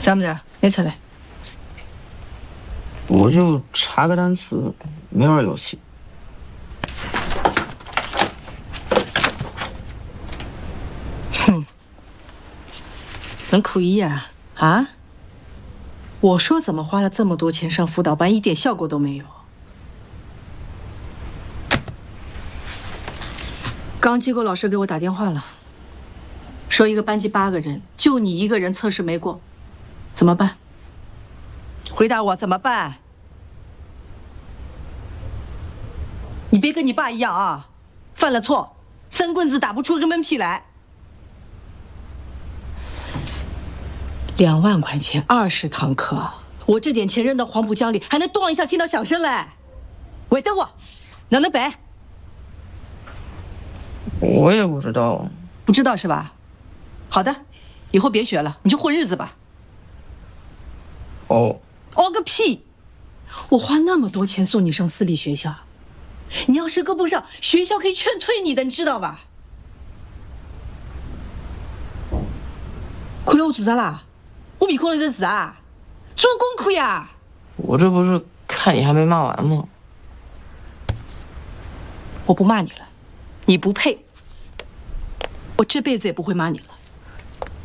咋么着？没出来？ 我就查个单词，没玩游戏。 哼，能可以呀？啊？我说怎么花了这么多钱上辅导班，一点效果都没有？刚机构老师给我打电话了，说一个班级8个人，就你一个人测试没过，怎么办？回答我怎么办？你别跟你爸一样啊，犯了错，3棍子打不出个闷屁来。2万块钱20堂课，我这点钱扔到黄浦江里，还能咣一下听到响声嘞。喂，等我，哪能办？ 我也不知道。 不知道是吧？好的，以后别学了，你就混日子吧。 哦。 哦个屁！我花那么多钱送你上私立学校，你要是跟不上，学校可以劝退你的，你知道吧？看了我做啥啦？我面孔里的字啊，做功课呀！ 我这不是看你还没骂完吗？ 我不骂你了，你不配，我这辈子也不会骂你了。